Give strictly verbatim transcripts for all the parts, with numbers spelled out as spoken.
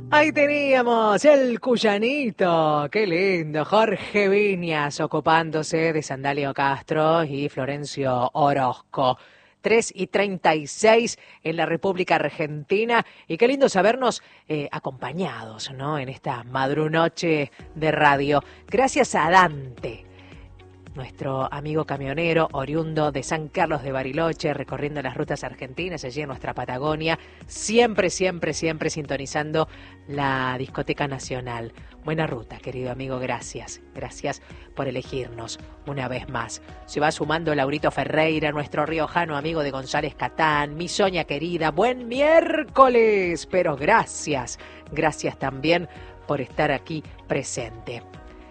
Ahí teníamos el cuyanito, qué lindo, Jorge Viñas ocupándose de Sandalio Castro y Florencio Orozco. tres y treinta y seis en la República Argentina y qué lindo sabernos eh, acompañados, ¿no? En esta madrunoche de radio. Gracias a Dante, nuestro amigo camionero oriundo de San Carlos de Bariloche, recorriendo las rutas argentinas allí en nuestra Patagonia, siempre, siempre, siempre sintonizando la Discoteca Nacional. Buena ruta, querido amigo, gracias. Gracias por elegirnos una vez más. Se va sumando Laurito Ferreira, nuestro riojano amigo de González Catán, mi Soña querida, buen miércoles, pero gracias, gracias también por estar aquí presente.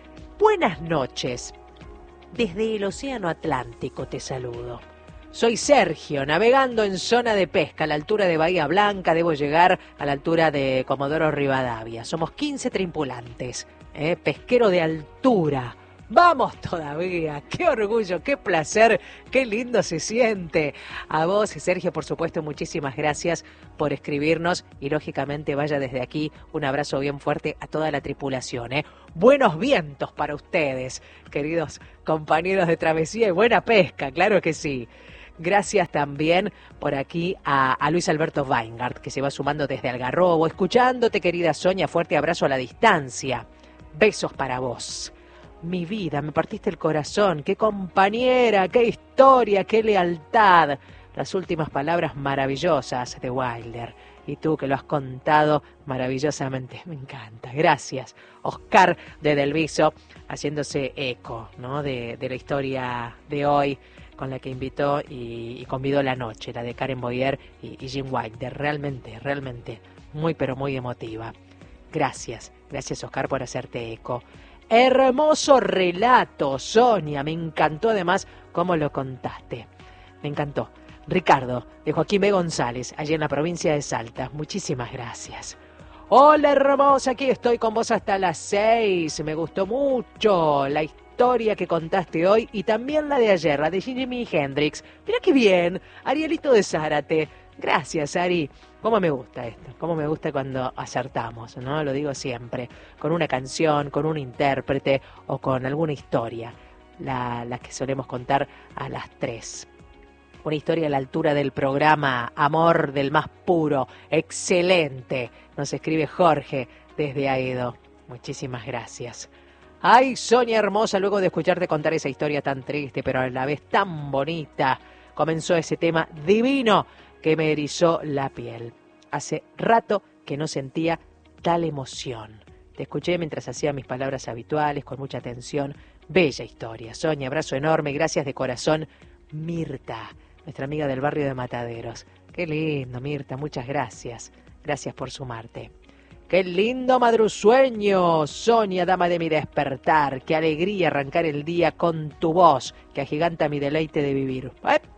Buenas noches. Desde el Océano Atlántico te saludo. Soy Sergio, navegando en zona de pesca a la altura de Bahía Blanca. Debo llegar a la altura de Comodoro Rivadavia. Somos quince tripulantes, ¿eh? Pesquero de altura. ¡Vamos todavía! ¡Qué orgullo, qué placer, qué lindo se siente! A vos, Sergio, por supuesto, muchísimas gracias por escribirnos y, lógicamente, vaya desde aquí un abrazo bien fuerte a toda la tripulación, ¿eh? Buenos vientos para ustedes, queridos compañeros de travesía, y buena pesca, claro que sí. Gracias también por aquí a, a Luis Alberto Weingart, que se va sumando desde Algarrobo, escuchándote, querida Soña, fuerte abrazo a la distancia. Besos para vos. Mi vida, me partiste el corazón, qué compañera, qué historia, qué lealtad. Las últimas palabras maravillosas de Wilder. Y tú que lo has contado maravillosamente, me encanta. Gracias. Oscar de Delviso, haciéndose eco, ¿no? de, de la historia de hoy, con la que invitó y, y convidó la noche, la de Karen Boyer y, y Jim Wilder. Realmente, realmente, muy pero muy emotiva. Gracias, gracias Oscar por hacerte eco. Hermoso relato, Sonia, me encantó además cómo lo contaste. Me encantó. Ricardo, de Joaquín B. González, allí en la provincia de Salta. Muchísimas gracias. Hola, hermosa, aquí estoy con vos hasta las seis. Me gustó mucho la historia que contaste hoy y también la de ayer, la de Jimi Hendrix. Mira qué bien, Arielito de Zárate. Gracias, Ari. Cómo me gusta esto, cómo me gusta cuando acertamos, ¿no? Lo digo siempre, con una canción, con un intérprete o con alguna historia, la, la que solemos contar a las tres. Una historia a la altura del programa Amor del Más Puro, excelente. Nos escribe Jorge desde Aedo. Muchísimas gracias. Ay, Sonia hermosa, luego de escucharte contar esa historia tan triste, pero a la vez tan bonita, comenzó ese tema divino que me erizó la piel. Hace rato que no sentía tal emoción. Te escuché mientras hacía mis palabras habituales, con mucha atención. Bella historia, Sonia, abrazo enorme, gracias de corazón. Mirta, nuestra amiga del barrio de Mataderos. Qué lindo, Mirta, muchas gracias. Gracias por sumarte. Qué lindo madrusueño, Sonia, dama de mi despertar. Qué alegría arrancar el día con tu voz, que agiganta mi deleite de vivir.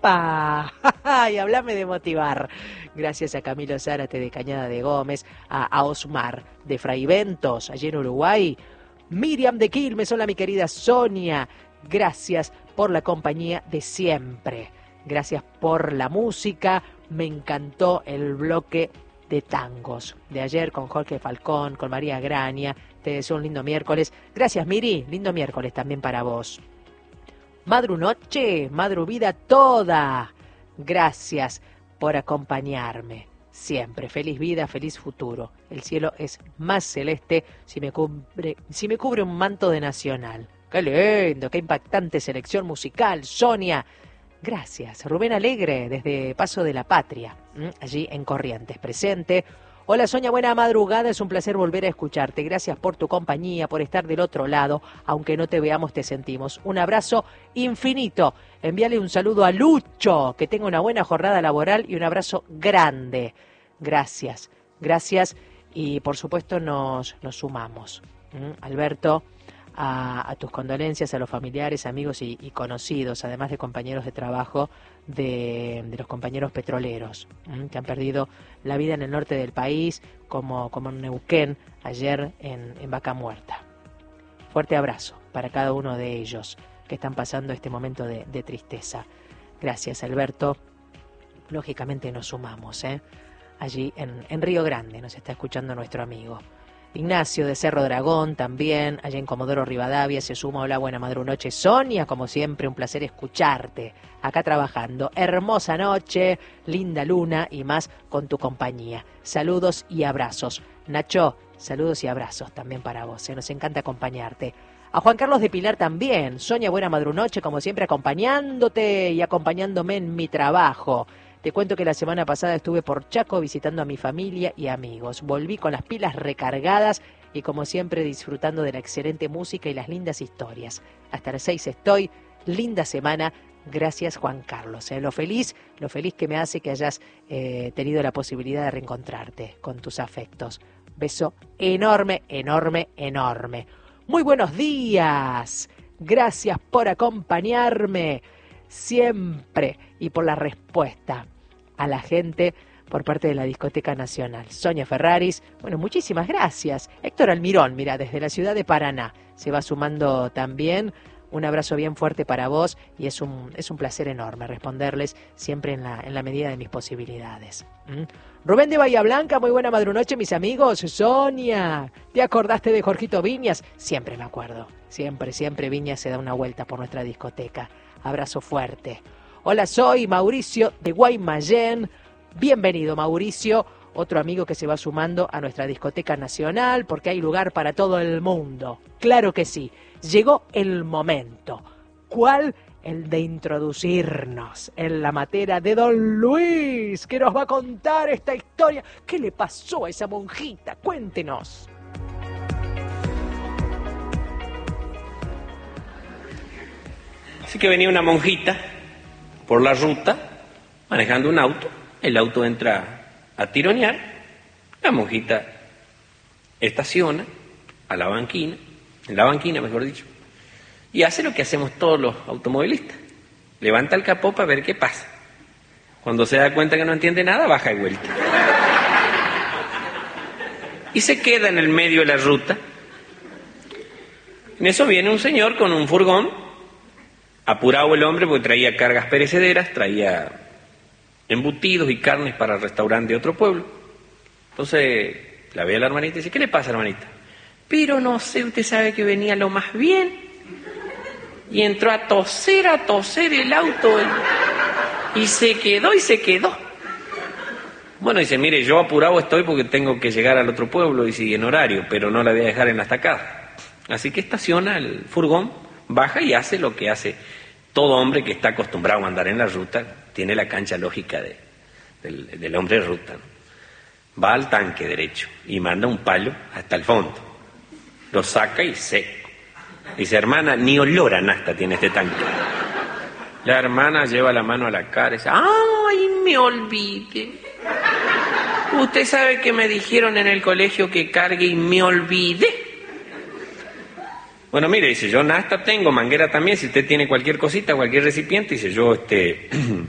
¡Epa! Y hablame de motivar. Gracias a Camilo Zárate de Cañada de Gómez, a, a Osmar de Fraiventos, allí en Uruguay. Miriam de Quilmes, hola mi querida Sonia. Gracias por la compañía de siempre. Gracias por la música. Me encantó el bloque de tangos de ayer con Jorge Falcón, con María Graña. Te deseo un lindo miércoles. Gracias, Miri. Lindo miércoles también para vos. Madru noche, madru vida toda. Gracias por acompañarme. Siempre. Feliz vida, feliz futuro. El cielo es más celeste si me cubre, si me cubre un manto de Nacional. ¡Qué lindo! ¡Qué impactante selección musical, Sonia! Gracias. Rubén Alegre, desde Paso de la Patria, allí en Corrientes, presente. Hola, Sonia, buena madrugada. Es un placer volver a escucharte. Gracias por tu compañía, por estar del otro lado. Aunque no te veamos, te sentimos. Un abrazo infinito. Envíale un saludo a Lucho. Que tenga una buena jornada laboral y un abrazo grande. Gracias. Gracias. Y, por supuesto, nos, nos sumamos. ¿Mm? Alberto, A, a tus condolencias a los familiares, amigos y, y conocidos, además de compañeros de trabajo de, de los compañeros petroleros, ¿m? que han perdido la vida en el norte del país, como, como en Neuquén, ayer en, en Vaca Muerta. Fuerte abrazo para cada uno de ellos que están pasando este momento de, de tristeza. Gracias, Alberto. Lógicamente nos sumamos, ¿eh? allí en, en Río Grande, nos está escuchando nuestro amigo. Ignacio de Cerro Dragón también, allá en Comodoro Rivadavia, se suma. Hola, buena madrunoche. Sonia, como siempre, un placer escucharte, acá trabajando. Hermosa noche, linda luna y más con tu compañía. Saludos y abrazos. Nacho, saludos y abrazos también para vos, ¿eh? Nos encanta acompañarte. A Juan Carlos de Pilar también. Sonia, buena madrunoche, como siempre, acompañándote y acompañándome en mi trabajo. Te cuento que la semana pasada estuve por Chaco visitando a mi familia y amigos. Volví con las pilas recargadas y como siempre disfrutando de la excelente música y las lindas historias. Hasta las seis estoy. Linda semana. Gracias, Juan Carlos. ¿eh? Lo feliz, lo feliz que me hace que hayas eh, tenido la posibilidad de reencontrarte con tus afectos. Beso enorme, enorme, enorme. Muy buenos días. Gracias por acompañarme siempre y por la respuesta a la gente por parte de la Discoteca Nacional. Sonia Ferraris, bueno, muchísimas gracias. Héctor Almirón, mira, desde la ciudad de Paraná, se va sumando también. Un abrazo bien fuerte para vos y es un, es un placer enorme responderles siempre en la, en la medida de mis posibilidades. ¿Mm? Rubén de Bahía Blanca, muy buena madrunoche, mis amigos. Sonia, ¿te acordaste de Jorgito Viñas? Siempre me acuerdo, siempre, siempre Viñas se da una vuelta por nuestra discoteca. Abrazo fuerte. Hola, soy Mauricio de Guaymallén. Bienvenido, Mauricio, otro amigo que se va sumando a nuestra discoteca nacional porque hay lugar para todo el mundo. Claro que sí. Llegó el momento. ¿Cuál? El de introducirnos en la materia de Don Luis, que nos va a contar esta historia. ¿Qué le pasó a esa monjita? Cuéntenos. Así que venía una monjita por la ruta, manejando un auto. El auto entra a tironear. La monjita estaciona a la banquina, en la banquina mejor dicho, y hace lo que hacemos todos los automovilistas. Levanta el capó para ver qué pasa. Cuando se da cuenta que no entiende nada, baja y vuelta. Y se queda en el medio de la ruta. En eso viene un señor con un furgón, apurado el hombre porque traía cargas perecederas, traía embutidos y carnes para el restaurante de otro pueblo. Entonces la ve a la hermanita y dice: ¿qué le pasa, hermanita? Pero no sé, usted sabe que venía lo más bien y entró a toser, a toser el auto y, y se quedó y se quedó. Bueno, dice: mire, yo apurado estoy porque tengo que llegar al otro pueblo y sigue en horario, pero no la voy a dejar en la estacada. Así que estaciona el furgón, baja y hace lo que hace todo hombre que está acostumbrado a andar en la ruta, tiene la cancha lógica de, del, del hombre de ruta, ¿no? Va al tanque derecho y manda un palo hasta el fondo. Lo saca y seco. Dice: hermana, ni olor a nafta tiene este tanque. La hermana lleva la mano a la cara y dice: ¡ay, me olvidé! Usted sabe que me dijeron en el colegio que cargue y me olvidé. Bueno, mire, dice: yo nafta tengo, manguera también, si usted tiene cualquier cosita, cualquier recipiente, dice: yo este,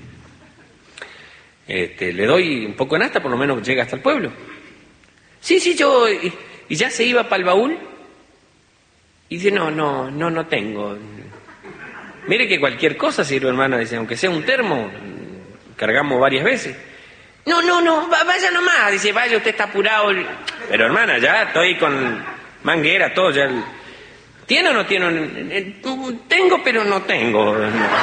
este le doy un poco de nafta, por lo menos llega hasta el pueblo. Sí, sí, yo... Y, y ya se iba para el baúl. Y dice: no, no, no, no tengo. Mire que cualquier cosa sirve, hermana, dice, aunque sea un termo, cargamos varias veces. No, no, no, vaya nomás, dice: vaya, usted está apurado. Pero hermana, ya estoy con manguera, todo, ya... ¿Tiene o no tiene? Tengo, pero no tengo.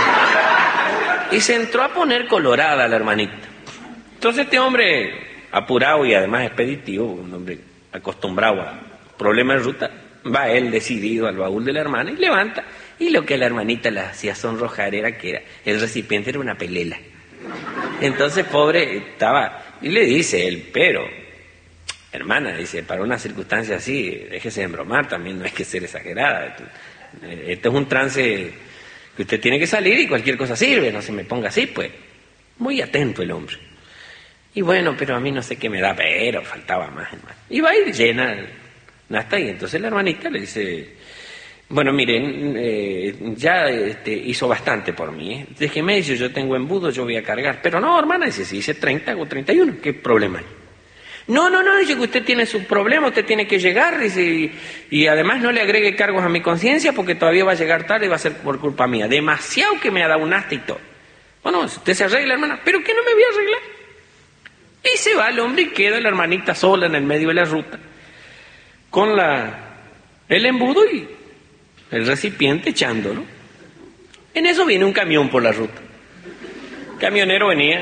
Y se entró a poner colorada la hermanita. Entonces este hombre, apurado y además expeditivo, un hombre acostumbrado a problemas de ruta, va él decidido al baúl de la hermana y levanta. Y lo que a la hermanita le hacía sonrojar era que era, el recipiente era una pelela. Entonces, pobre, estaba... Y le dice él: pero... hermana, dice, para una circunstancia así, déjese de embromar, también no hay que ser exagerada. Este es un trance que usted tiene que salir y cualquier cosa sirve, no se me ponga así, pues. Muy atento el hombre. Y bueno, pero a mí no sé qué me da, pero faltaba más, hermano. Y va a ir llena, hasta ahí. Entonces la hermanita le dice: bueno, miren, eh, ya este, hizo bastante por mí, ¿eh? Déjeme, dice, yo tengo embudo, yo voy a cargar. Pero no, hermana, dice, si dice treinta o treinta y uno, ¿qué problema hay? No, no, no, dice que usted tiene sus problemas, usted tiene que llegar, dice, y, y además no le agregue cargos a mi conciencia porque todavía va a llegar tarde y va a ser por culpa mía. Demasiado que me ha dado un asta y todo. Bueno, usted se arregla, hermana. ¿Pero qué no me voy a arreglar? Y se va el hombre y queda la hermanita sola en el medio de la ruta, con la, el embudo y el recipiente echándolo. En eso viene un camión por la ruta. El camionero venía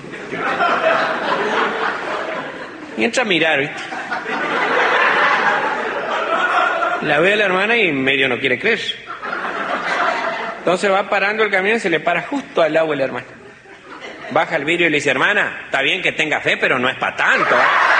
y entra a mirar, ¿viste? La ve a la hermana y medio no quiere creer. Entonces va parando el camión y se le para justo al lado de la hermana. Baja el vidrio y le dice, hermana, está bien que tenga fe, pero no es para tanto, ¿eh?